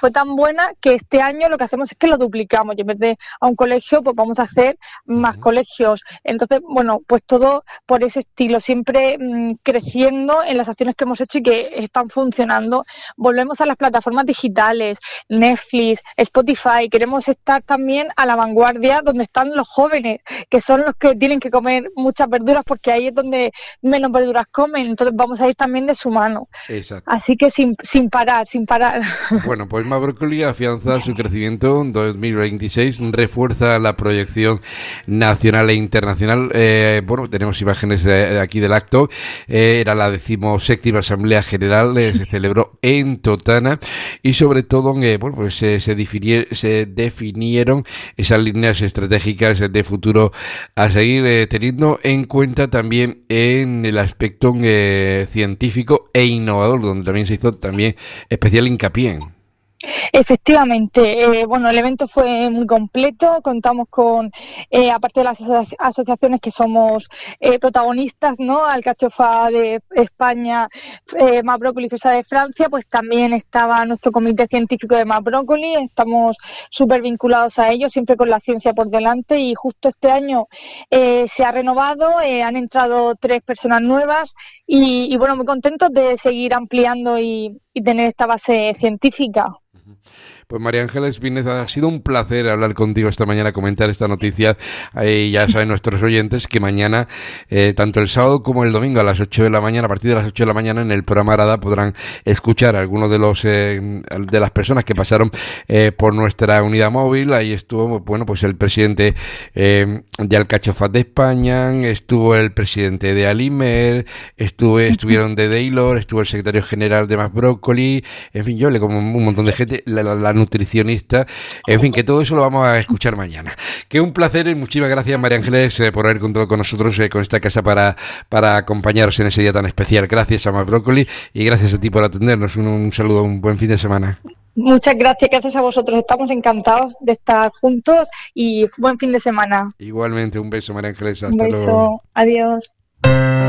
fue tan buena que este año lo que hacemos es que lo duplicamos, y en vez de a un colegio, pues vamos a hacer más colegios. Entonces, bueno, pues todo por ese estilo, siempre creciendo en las acciones que hemos hecho y que están funcionando. Volvemos a las plataformas digitales, Netflix, Spotify, queremos estar también a la vanguardia donde están los jóvenes, que son los que tienen que comer muchas verduras, porque ahí es donde menos verduras comen, entonces vamos a ir también de su mano. Exacto. Así que sin parar. Bueno, pues Más Brócoli afianza su crecimiento en 2026, refuerza la proyección nacional e internacional. Bueno, tenemos imágenes aquí del acto. Era la 17ª Asamblea General, se celebró en Totana, y sobre todo, bueno, pues se definieron esas líneas estratégicas de futuro a seguir, teniendo en cuenta también en el aspecto científico e innovador, donde también se hizo también especial hincapié. Efectivamente, bueno, el evento fue muy completo, contamos con, aparte de las asociaciones que somos protagonistas, ¿no? Alcachofa de España, Más Brócoli Fresa de Francia, pues también estaba nuestro comité científico de Más Brócoli, estamos súper vinculados a ello, siempre con la ciencia por delante, y justo este año se ha renovado, han entrado 3 personas nuevas y bueno, muy contentos de seguir ampliando y tener esta base científica. Pues María Ángeles Vínez, ha sido un placer hablar contigo esta mañana, comentar esta noticia. Ya saben nuestros oyentes que mañana, tanto el sábado como el domingo a las 8 de la mañana, a partir de las 8 de la mañana, en el programa Arada podrán escuchar a algunos de las personas que pasaron por nuestra unidad móvil. Ahí estuvo, bueno, pues el presidente de Alcachofas de España, estuvo el presidente de Alimer, estuvieron de Daylor, estuvo el secretario general de Más Brócoli, en fin, yo hablé con un montón de gente, la nutricionista, en fin, que todo eso lo vamos a escuchar mañana. Que un placer y muchísimas gracias, María Ángeles, por haber contado con nosotros, con esta casa para acompañaros en ese día tan especial. Gracias a Más Brócoli y gracias a ti por atendernos. Un saludo, un buen fin de semana. Muchas gracias a vosotros, estamos encantados de estar juntos y buen fin de semana. Igualmente, un beso, María Ángeles, hasta luego. Adiós.